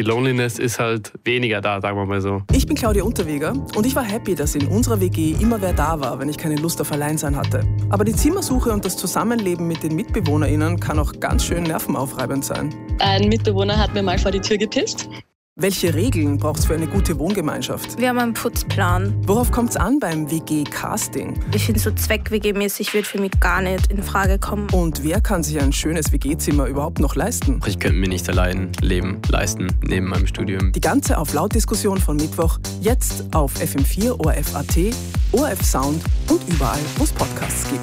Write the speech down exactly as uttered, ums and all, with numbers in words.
Loneliness ist halt weniger da, sagen wir mal so. Ich bin Claudia Unterweger und ich war happy, dass in unserer W G immer wer da war, wenn ich keine Lust auf Alleinsein hatte. Aber die Zimmersuche und das Zusammenleben mit den MitbewohnerInnen kann auch ganz schön nervenaufreibend sein. Ein Mitbewohner hat mir mal vor die Tür gepisst. Welche Regeln braucht es für eine gute Wohngemeinschaft? Wir haben einen Putzplan. Worauf kommt es an beim W G-Casting? Ich finde, so Zweck-W G-mäßig wird für mich gar nicht in Frage kommen. Und wer kann sich ein schönes W G-Zimmer überhaupt noch leisten? Ich könnte mir nicht allein Leben leisten, neben meinem Studium. Die ganze Auf-Laut-Diskussion von Mittwoch jetzt auf F M vier, O R F Punkt A T, O R F Sound und überall, wo es Podcasts gibt.